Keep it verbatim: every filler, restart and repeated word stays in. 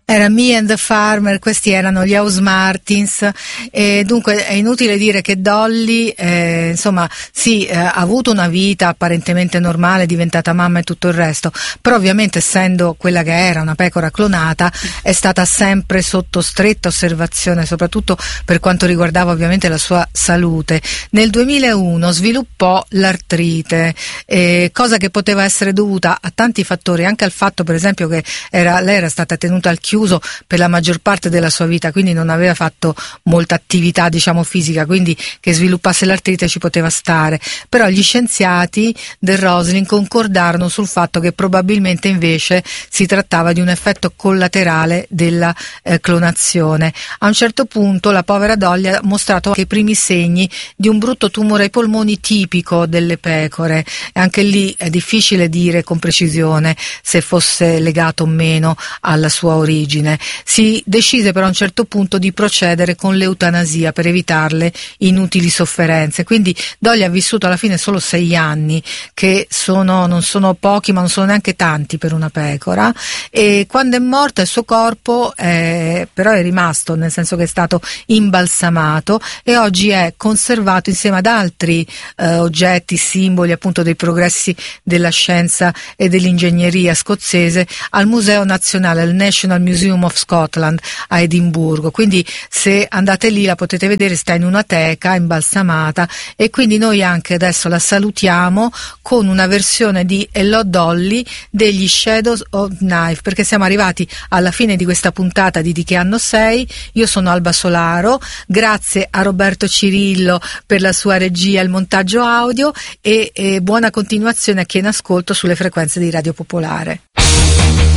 Era Me and the Farmer, questi erano gli House Martins, e dunque è inutile dire che Dolly eh, insomma sì, eh, ha avuto una vita apparentemente normale, è diventata mamma e tutto il resto, però ovviamente essendo quella che era, una pecora clonata, è stata sempre sotto stretta osservazione, soprattutto per quanto riguardava ovviamente la sua salute. Nel duemilauno sviluppò l'artrite, eh, cosa che poteva essere dovuta a tanti fattori, anche al fatto per esempio che era, lei era stata tenuta al chiuso per la maggior parte della sua vita, quindi non aveva fatto molta attività diciamo fisica, quindi che sviluppasse l'artrite ci poteva stare, però gli scienziati del Roslin concordarono sul fatto che probabilmente invece si trattava di un effetto collaterale della eh, clonazione. A un certo punto la povera Dolly ha mostrato anche i primi segni di un brutto tumore ai polmoni tipico delle pecore, e anche lì è difficile dire con precisione se fosse legato o meno alla sua origine. Si decise però a un certo punto di procedere con l'eutanasia per evitarle inutili sofferenze, quindi Dolly ha vissuto alla fine solo sei anni, che sono, non sono pochi ma non sono neanche tanti per una pecora, e quando è morta il suo corpo eh, però è rimasto, nel senso che è stato imbalsamato e oggi è conservato insieme ad altri eh, oggetti, simboli appunto dei progressi della scienza e dell'ingegneria scozzese al Museo Nazionale, al National Museum of Scotland a Edimburgo, quindi se andate lì la potete vedere, sta in una teca imbalsamata, e quindi noi anche adesso la salutiamo con una versione di Hello Dolly degli Shadows of Knife, perché siamo arrivati alla fine di questa puntata di Di che anno sei. Io sono Alba Solaro, grazie a Roberto Cirillo per la sua regia e il montaggio audio, e, e buona continuazione a chi è in ascolto sulle frequenze di Radio Popolare.